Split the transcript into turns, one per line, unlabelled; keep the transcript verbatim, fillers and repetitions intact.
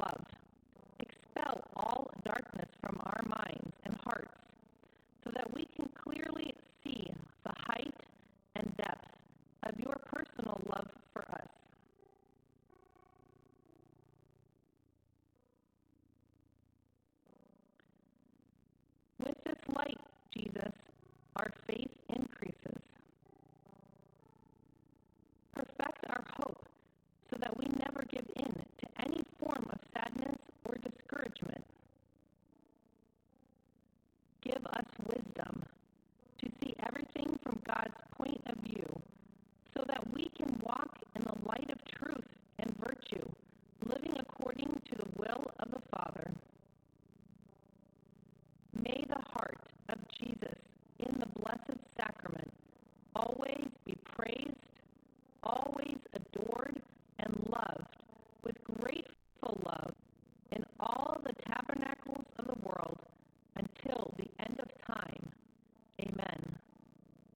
love. Expel all darkness from our minds and hearts so that we can clearly see the height and depth of your personal love for us. With this light, Jesus, our faith